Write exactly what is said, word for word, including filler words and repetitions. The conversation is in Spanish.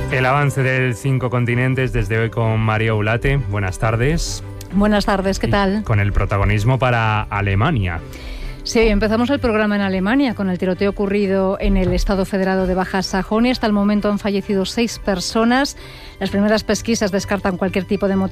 El avance del cinco continentes desde hoy con María Ulate. Buenas tardes. Buenas tardes, ¿qué tal? Y con el protagonismo para Alemania. Sí, empezamos el programa en Alemania con el tiroteo ocurrido en el Estado Federado de Baja Sajonia. Hasta el momento han fallecido seis personas. Las primeras pesquisas descartan cualquier tipo de motivo